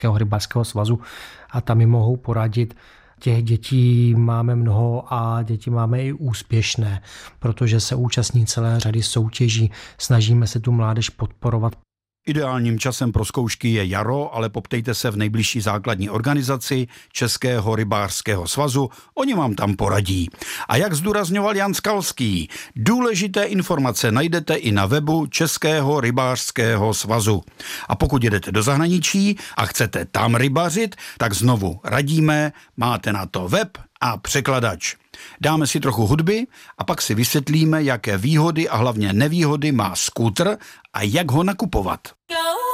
rybářského svazu a tam mi mohou poradit. Těch dětí máme mnoho a děti máme i úspěšné, protože se účastní celé řady soutěží. Snažíme se tu mládež podporovat. Ideálním časem pro zkoušky je jaro, ale poptejte se v nejbližší základní organizaci Českého rybářského svazu, oni vám tam poradí. A jak zdůrazňoval Jan Skalský, důležité informace najdete i na webu Českého rybářského svazu. A pokud jedete do zahraničí a chcete tam rybařit, tak znovu radíme, máte na to web a překladač. Dáme si trochu hudby a pak si vysvětlíme, jaké výhody a hlavně nevýhody má skútr a jak ho nakupovat.